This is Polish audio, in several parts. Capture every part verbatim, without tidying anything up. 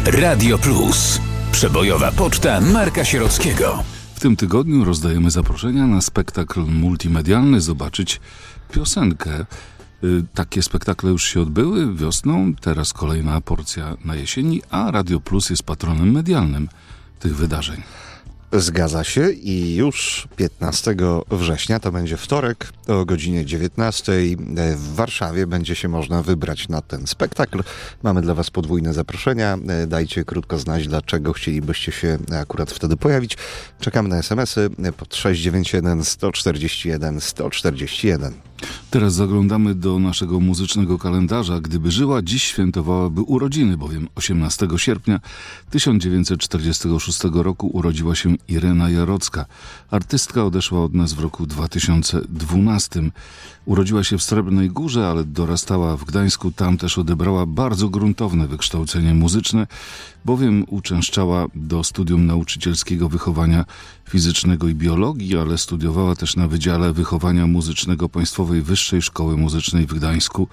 Radio Plus. Przebojowa poczta Marka Sierockiego. W tym tygodniu rozdajemy zaproszenia na spektakl multimedialny Zobaczyć piosenkę. Takie spektakle już się odbyły wiosną, teraz kolejna porcja na jesieni, a Radio Plus jest patronem medialnym tych wydarzeń. Zgadza się i już piętnastego września, to będzie wtorek, o godzinie dziewiętnastej w Warszawie będzie się można wybrać na ten spektakl. Mamy dla Was podwójne zaproszenia. Dajcie krótko znać, dlaczego chcielibyście się akurat wtedy pojawić. Czekamy na es em esy pod sześć dziewięć jeden sto czterdzieści jeden sto czterdzieści jeden. Teraz zaglądamy do naszego muzycznego kalendarza. Gdyby żyła, dziś świętowałaby urodziny, bowiem osiemnastego sierpnia tysiąc dziewięćset czterdziestego szóstego roku urodziła się Irena Jarocka. Artystka odeszła od nas w roku dwa tysiące dwunastym. Urodziła się w Srebrnej Górze, ale dorastała w Gdańsku. Tam też odebrała bardzo gruntowne wykształcenie muzyczne, bowiem uczęszczała do studium nauczycielskiego wychowania fizycznego i biologii, ale studiowała też na Wydziale Wychowania Muzycznego Państwowej Wyższej Szkoły Muzycznej w Gdańsku.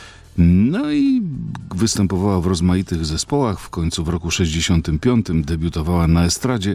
No i występowała w rozmaitych zespołach. W końcu w roku sześćdziesiątym piątym debiutowała na estradzie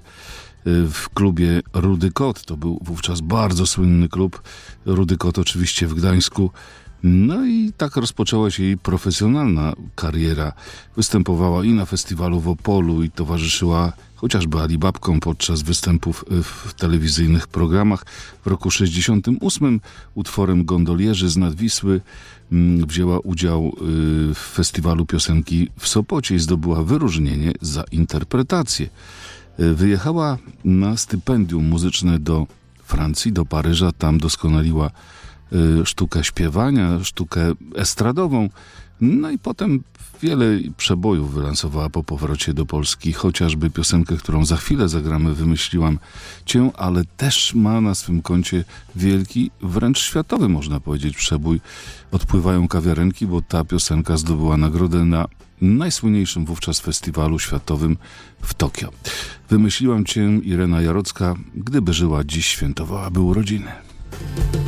w klubie Rudy Kot. To był wówczas bardzo słynny klub. Rudy Kot oczywiście w Gdańsku. No i tak rozpoczęła się jej profesjonalna kariera. Występowała i na festiwalu w Opolu i towarzyszyła chociażby Alibabkom podczas występów w telewizyjnych programach. W roku sześćdziesiątym ósmym utworem Gondolierzy z Nadwisły wzięła udział w festiwalu piosenki w Sopocie i zdobyła wyróżnienie za interpretację. Wyjechała na stypendium muzyczne do Francji, do Paryża. Tam doskonaliła sztukę śpiewania, sztukę estradową. No i potem wiele przebojów wylansowała po powrocie do Polski. Chociażby piosenkę, którą za chwilę zagramy, Wymyśliłam Cię, ale też ma na swym koncie wielki, wręcz światowy, można powiedzieć, przebój. Odpływają kawiarenki, bo ta piosenka zdobyła nagrodę na najsłynniejszym wówczas festiwalu światowym w Tokio. Wymyśliłam Cię, Irena Jarocka, gdyby żyła, dziś świętowałaby urodziny.